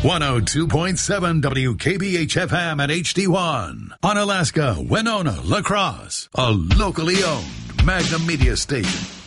102.7 WKBH-FM at HD1. On Alaska, Winona, La Crosse. A locally owned Magnum Media station.